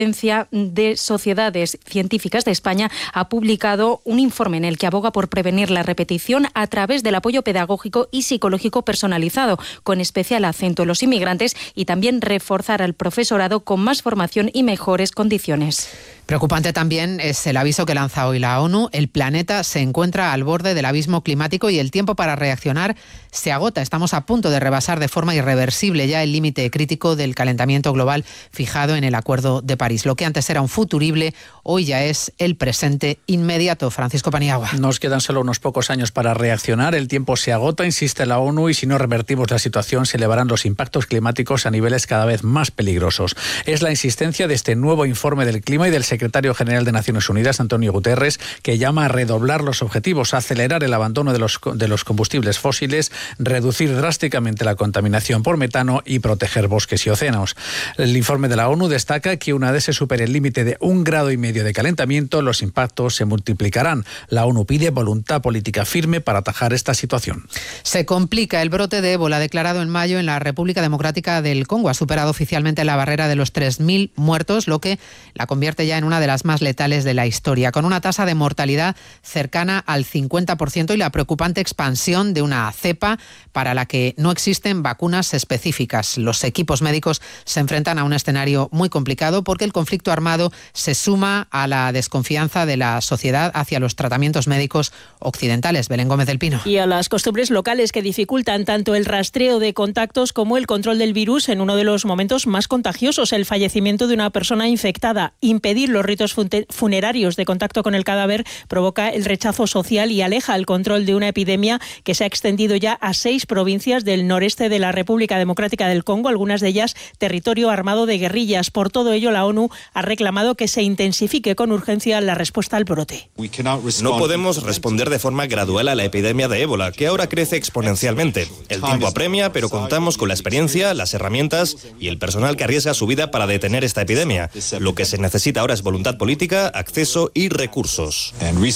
de Sociedades Científicas de España ha publicado un informe en el que aboga por prevenir la repetición a través del apoyo pedagógico y psicológico personalizado, con especial acento en los inmigrantes, y también reforzar al profesorado con más formación y mejores condiciones. Preocupante también es el aviso que lanza hoy la ONU. El planeta se encuentra al borde del abismo climático y el tiempo para reaccionar se agota. Estamos a punto de rebasar de forma irreversible ya el límite crítico del calentamiento global fijado en el Acuerdo de París. Lo que antes era un futurible, hoy ya es el presente inmediato. Francisco Paniagua. Nos quedan solo unos pocos años para reaccionar. El tiempo se agota, insiste la ONU, y si no revertimos la situación se elevarán los impactos climáticos a niveles cada vez más peligrosos. Es la insistencia de este nuevo informe del clima y del secretario general de Naciones Unidas, Antonio Guterres, que llama a redoblar los objetivos, a acelerar el abandono de los combustibles fósiles, reducir drásticamente la contaminación por metano y proteger bosques y océanos. El informe de la ONU destaca que una vez se supere el límite de 1,5 grados de calentamiento, los impactos se multiplicarán. La ONU pide voluntad política firme para atajar esta situación. Se complica el brote de ébola declarado en mayo en la República Democrática del Congo. Ha superado oficialmente la barrera de los 3.000 muertos, lo que la convierte ya en una de las más letales de la historia, con una tasa de mortalidad cercana al 50% y la preocupante expansión de una cepa para la que no existen vacunas específicas. Los equipos médicos se enfrentan a un escenario muy complicado porque el conflicto armado se suma a la desconfianza de la sociedad hacia los tratamientos médicos occidentales. Belén Gómez del Pino. Y a las costumbres locales que dificultan tanto el rastreo de contactos como el control del virus en uno de los momentos más contagiosos, el fallecimiento de una persona infectada. Impedir los ritos funerarios de contacto con el cadáver provoca el rechazo social y aleja el control de una epidemia que se ha extendido ya a 6 provincias del noreste de la República Democrática del Congo, algunas de ellas territorio armado de guerrillas. Por todo ello, la ONU ha reclamado que se intensifique con urgencia la respuesta al brote. No podemos responder de forma gradual a la epidemia de ébola, que ahora crece exponencialmente. El tiempo apremia, pero contamos con la experiencia, las herramientas y el personal que arriesga su vida para detener esta epidemia. Lo que se necesita ahora es voluntad política, acceso y recursos.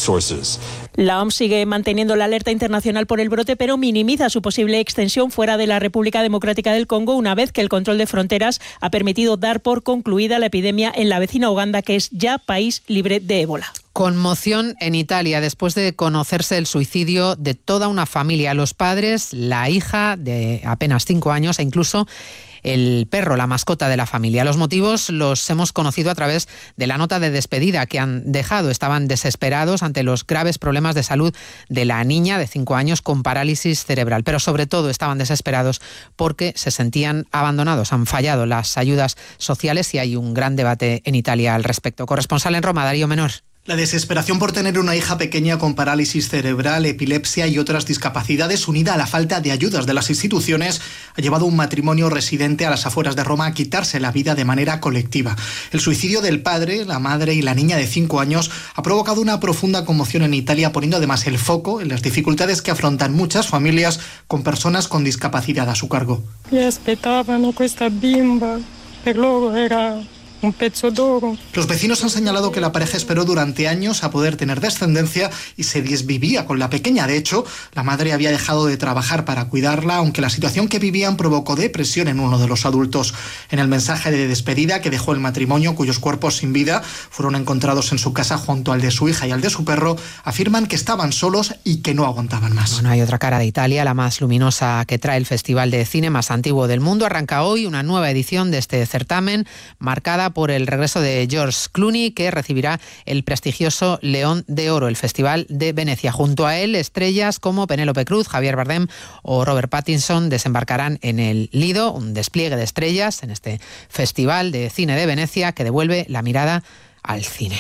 La OMS sigue manteniendo la alerta internacional por el brote, pero minimiza su posible extensión fuera de la República Democrática del Congo una vez que el control de fronteras ha permitido dar por concluida la epidemia en la vecina Uganda, que es ya país libre de ébola. Conmoción en Italia después de conocerse el suicidio de toda una familia, los padres, la hija de apenas 5 años e incluso el perro, la mascota de la familia. Los motivos los hemos conocido a través de la nota de despedida que han dejado. Estaban desesperados ante los graves problemas de salud de la niña de 5 años con parálisis cerebral, pero sobre todo estaban desesperados porque se sentían abandonados. Han fallado las ayudas sociales y hay un gran debate en Italia al respecto. Corresponsal en Roma, Darío Menor. La desesperación por tener una hija pequeña con parálisis cerebral, epilepsia y otras discapacidades, unida a la falta de ayudas de las instituciones, ha llevado a un matrimonio residente a las afueras de Roma a quitarse la vida de manera colectiva. El suicidio del padre, la madre y la niña de 5 años ha provocado una profunda conmoción en Italia, poniendo además el foco en las dificultades que afrontan muchas familias con personas con discapacidad a su cargo. Mi aspettavano questa bimba, per loro era un pezzo d'oro. Los vecinos han señalado que la pareja esperó durante años a poder tener descendencia y se desvivía con la pequeña. De hecho, la madre había dejado de trabajar para cuidarla, aunque la situación que vivían provocó depresión en uno de los adultos. En el mensaje de despedida que dejó el matrimonio, cuyos cuerpos sin vida fueron encontrados en su casa junto al de su hija y al de su perro, afirman que estaban solos y que no aguantaban más. Bueno, hay otra cara de Italia, la más luminosa que trae el festival de cine más antiguo del mundo. Arranca hoy una nueva edición de este certamen, marcada por el regreso de George Clooney, que recibirá el prestigioso León de Oro, el Festival de Venecia. Junto a él, estrellas como Penélope Cruz, Javier Bardem o Robert Pattinson desembarcarán en el Lido, un despliegue de estrellas en este Festival de Cine de Venecia que devuelve la mirada al cine.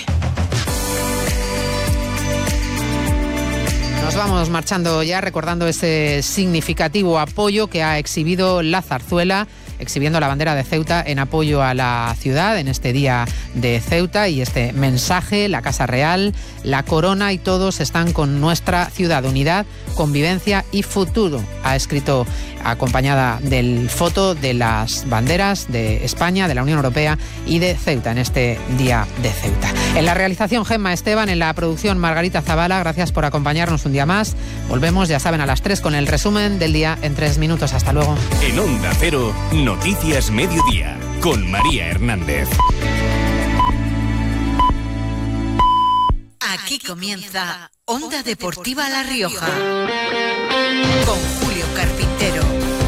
Nos vamos marchando ya recordando ese significativo apoyo que ha exhibido la zarzuela, exhibiendo la bandera de Ceuta en apoyo a la ciudad en este día de Ceuta, y este mensaje: la Casa Real, la Corona y todos están con nuestra ciudad, unidad, convivencia y futuro. Ha escrito acompañada del foto de las banderas de España, de la Unión Europea y de Ceuta en este día de Ceuta. En la realización, Gemma Esteban, en la producción, Margarita Zavala. Gracias por acompañarnos un día más. Volvemos, ya saben, a las 3 con el resumen del día en 3 minutos. Hasta luego. En Onda Cero, Noticias Mediodía, con María Hernández. Aquí comienza Onda Deportiva La Rioja con Julio Carpintero.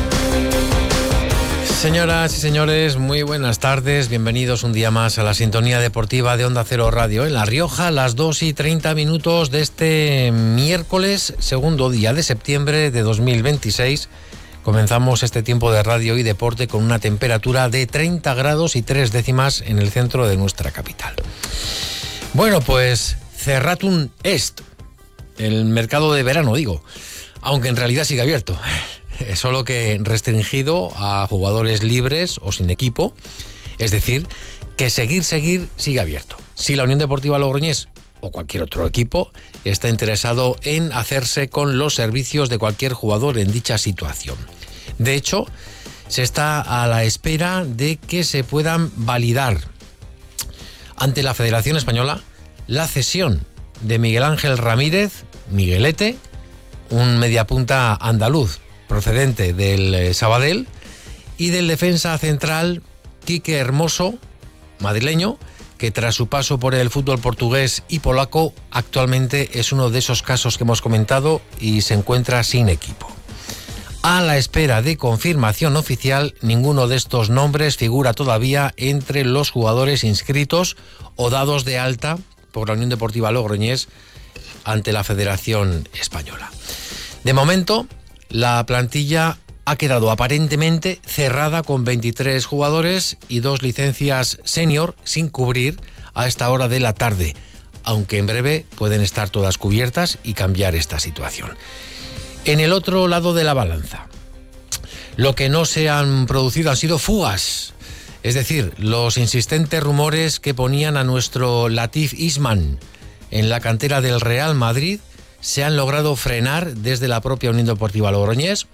Señoras y señores, muy buenas tardes. Bienvenidos un día más a la sintonía deportiva de Onda Cero Radio en La Rioja, las 2:30 de este miércoles, segundo día de septiembre de 2026. Comenzamos este tiempo de radio y deporte con una temperatura de 30 grados y 3 décimas en el centro de nuestra capital. Bueno, pues Cerratum Est, el mercado de verano, digo, aunque en realidad sigue abierto, solo que restringido a jugadores libres o sin equipo, es decir, que seguir sigue abierto. Si la Unión Deportiva Logroñés o cualquier otro equipo está interesado en hacerse con los servicios de cualquier jugador en dicha situación. De hecho, se está a la espera de que se puedan validar ante la Federación Española la cesión de Miguel Ángel Ramírez, Miguelete, un mediapunta andaluz procedente del Sabadell, y del defensa central Quique Hermoso, madrileño, que tras su paso por el fútbol portugués y polaco actualmente es uno de esos casos que hemos comentado y se encuentra sin equipo. A la espera de confirmación oficial, ninguno de estos nombres figura todavía entre los jugadores inscritos o dados de alta por la Unión Deportiva Logroñés ante la Federación Española. De momento, la plantilla ha quedado aparentemente cerrada con 23 jugadores y 2 licencias senior sin cubrir a esta hora de la tarde, aunque en breve pueden estar todas cubiertas y cambiar esta situación. En el otro lado de la balanza, lo que no se han producido han sido fugas, es decir, los insistentes rumores que ponían a nuestro Latif Isman en la cantera del Real Madrid se han logrado frenar desde la propia Unión Deportiva Logroñés,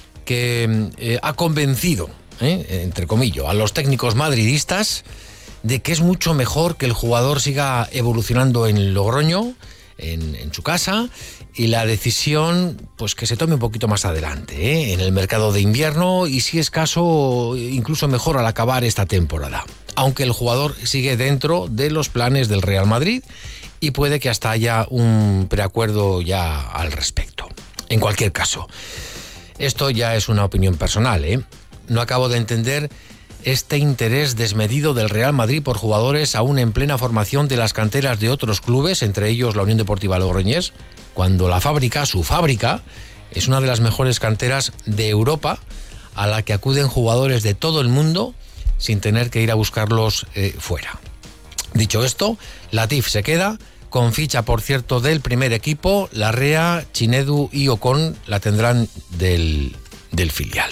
que ha convencido, entre comillas, a los técnicos madridistas de que es mucho mejor que el jugador siga evolucionando en Logroño, en su casa, y la decisión pues que se tome un poquito más adelante, en el mercado de invierno, y si es caso incluso mejor al acabar esta temporada, aunque el jugador sigue dentro de los planes del Real Madrid y puede que hasta haya un preacuerdo ya al respecto. En cualquier caso, esto ya es una opinión personal, no acabo de entender este interés desmedido del Real Madrid por jugadores aún en plena formación de las canteras de otros clubes, entre ellos la Unión Deportiva Logroñés, cuando la fábrica, su fábrica, es una de las mejores canteras de Europa a la que acuden jugadores de todo el mundo sin tener que ir a buscarlos fuera. Dicho esto, Latif se queda con ficha, por cierto, del primer equipo. Larrea, Chinedu y Ocon la tendrán del filial.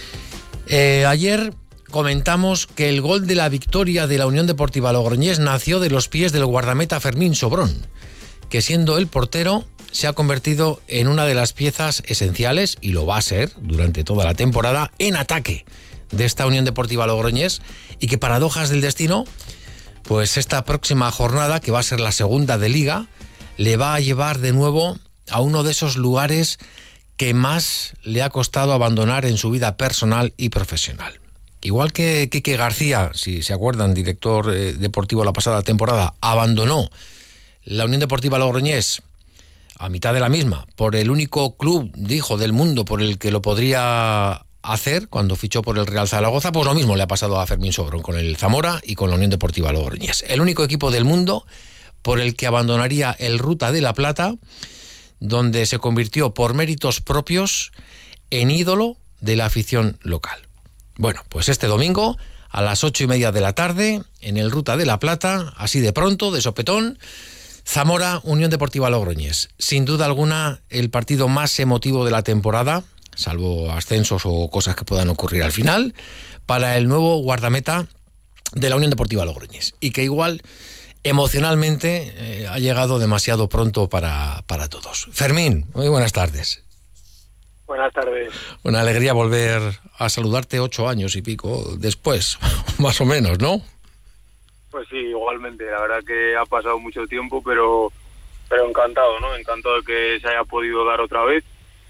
Ayer comentamos que el gol de la victoria de la Unión Deportiva Logroñés nació de los pies del guardameta Fermín Sobrón, que siendo el portero se ha convertido en una de las piezas esenciales, y lo va a ser durante toda la temporada, en ataque de esta Unión Deportiva Logroñés, y que, paradojas del destino, pues esta próxima jornada, que va a ser la segunda de Liga, le va a llevar de nuevo a uno de esos lugares que más le ha costado abandonar en su vida personal y profesional. Igual que Quique García, si se acuerdan, director deportivo la pasada temporada, abandonó la Unión Deportiva Logroñés a mitad de la misma por el único club, dijo, del mundo por el que lo podría hacer cuando fichó por el Real Zaragoza, pues lo mismo le ha pasado a Fermín Sobrón con el Zamora y con la Unión Deportiva Logroñés. El único equipo del mundo por el que abandonaría el Ruta de la Plata, donde se convirtió por méritos propios en ídolo de la afición local. Bueno, pues este domingo a las 8:30 de la tarde en el Ruta de la Plata, así de pronto, de sopetón, Zamora, Unión Deportiva Logroñés. Sin duda alguna el partido más emotivo de la temporada, salvo ascensos o cosas que puedan ocurrir al final, para el nuevo guardameta de la Unión Deportiva Logroñés, y que igual emocionalmente ha llegado demasiado pronto para todos. Fermín, muy buenas tardes. Buenas tardes. Una alegría volver a saludarte 8 años y pico después, más o menos, ¿no? Pues sí, igualmente. La verdad que ha pasado mucho tiempo, pero encantado, ¿no? Encantado de que se haya podido dar otra vez.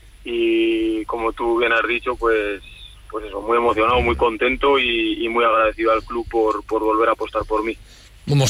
Y como tú bien has dicho, pues eso, muy emocionado, muy contento y muy agradecido al club por volver a apostar por mí.